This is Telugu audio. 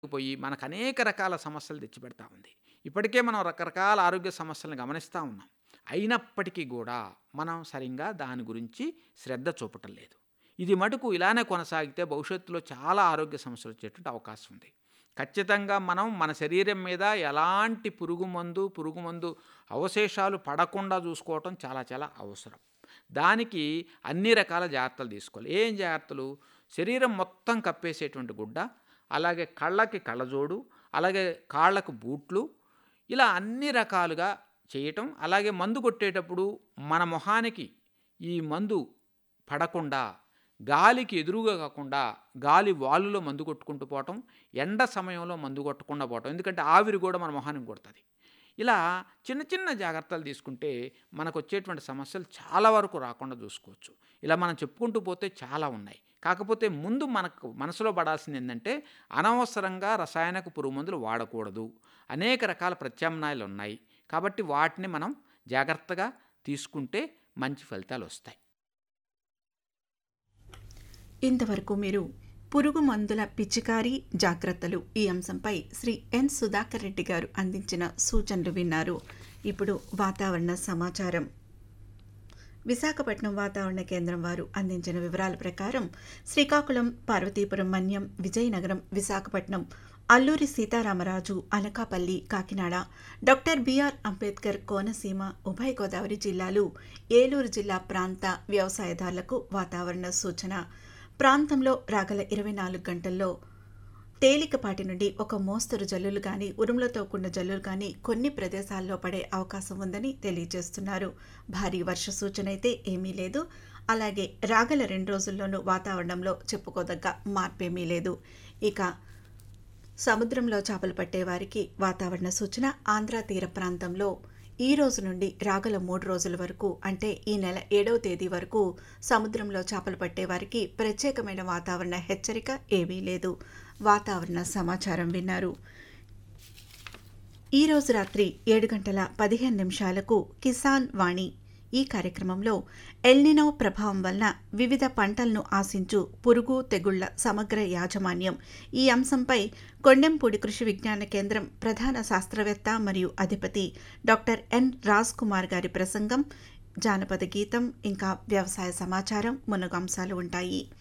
పోయి మనకు అనేక రకాల సమస్యలు తెచ్చిపెడతా ఉంది. ఇప్పటికే మనం రకరకాల ఆరోగ్య సమస్యలను గమనిస్తా ఉన్నాం. అయినప్పటికీ గూడా మనం సరింగా దాని గురించి శ్రద్ధ చూపటం లేదు. ఇది మటుకు ఇలానే కొనసాగితే భవిష్యత్తులో చాలా ఆరోగ్య సమస్యలు వచ్చేటువంటి అవకాశం ఉంది. ఖచ్చితంగా మనం మన శరీరం మీద ఎలాంటి పురుగుమందు అవశేషాలు పడకుండా చూసుకోవటం చాలా చాలా అవసరం. దానికి అన్ని రకాల జాగ్రత్తలు తీసుకోవాలి. ఏం జాగ్రత్తలు? శరీరం మొత్తం కప్పేసేటువంటి గుడ్డ, అలాగే కళ్ళకి కళ్ళజోడు, అలాగే కాళ్ళకు బూట్లు, ఇలా అన్ని రకాలుగా చేయటం. అలాగే మందు కొట్టేటప్పుడు మన మొహానికి ఈ మందు పడకుండా, గాలికి ఎదురుగా కాకుండా గాలి వాలులో మందు కొట్టుకుంటూ పోవటం, ఎండ సమయంలో మందు కొట్టకుండా పోవటం. ఎందుకంటే ఆవిరి కూడా మన మొహానికి కొడుతుంది. ఇలా చిన్న చిన్న జాగ్రత్తలు తీసుకుంటే మనకు వచ్చేటువంటి సమస్యలు చాలా వరకు రాకుండా చూసుకోవచ్చు. ఇలా మనం చెప్పుకుంటూ పోతే చాలా ఉన్నాయి. కాకపోతే ముందు మనకు మనసులో పడాల్సింది ఏంటంటే, అనవసరంగా రసాయనక పురుగు మందులు వాడకూడదు. అనేక రకాల ప్రత్యామ్నాయాలు ఉన్నాయి. కాబట్టి వాటిని మనం జాగ్రత్తగా తీసుకుంటే మంచి ఫలితాలు వస్తాయి. ఇంతవరకు మీరు పురుగు మందుల పిచికారీ జాగ్రత్తలు ఈ అంశంపై శ్రీ ఎన్ సుధాకర్ రెడ్డి గారు అందించిన సూచనలు విన్నారు. ఇప్పుడు వాతావరణ సమాచారం. విశాఖపట్నం వాతావరణ కేంద్రం వారు అందించిన వివరాల ప్రకారం శ్రీకాకుళం, పార్వతీపురం, మన్యం, విజయనగరం, విశాఖపట్నం, అల్లూరి సీతారామరాజు, అనకాపల్లి, కాకినాడ, డాక్టర్ బిఆర్ అంబేద్కర్ కోనసీమ, ఉభయ గోదావరి జిల్లాలు, ఏలూరు జిల్లా ప్రాంత వ్యవసాయదారులకు వాతావరణ సూచన. ప్రాంతంలో రాగల 24 గంటల్లో తేలికపాటి నుండి ఒక మోస్తరు జల్లులు కానీ, ఉరుములతో కూడిన జల్లులు కానీ కొన్ని ప్రదేశాల్లో పడే అవకాశం ఉందని తెలియజేస్తున్నారు. భారీ వర్ష సూచన అయితే ఏమీ లేదు. అలాగే రాగల 2 రోజుల్లోనూ వాతావరణంలో చెప్పుకోదగ్గ మార్పేమీ లేదు. ఇక సముద్రంలో చేపలు పట్టే వారికి వాతావరణ సూచన. ఆంధ్ర తీర ప్రాంతంలో ఈ రోజు నుండి రాగల 3 రోజుల వరకు, అంటే ఈ నెల 7వ తేదీ వరకు సముద్రంలో చేపలు పట్టే వారికి ప్రత్యేకమైన వాతావరణ హెచ్చరిక ఏమీ లేదు. వాతావరణ సమాచారం విన్నారు. ఈరోజు రాత్రి 7:15 కిసాన్ వాణి ఈ కార్యక్రమంలో ఎల్నినో ప్రభావం వలన వివిధ పంటలను ఆశించు పురుగు తెగుళ్ల సమగ్ర యాజమాన్యం ఈ అంశంపై కొండెంపూడి కృషి విజ్ఞాన కేంద్రం ప్రధాన శాస్త్రవేత్త మరియు అధిపతి డాక్టర్ ఎన్ రాజ్ కుమార్ గారి ప్రసంగం, జానపద గీతం, ఇంకా వ్యవసాయ సమాచారం మున్నగు అంశాలు ఉంటాయి.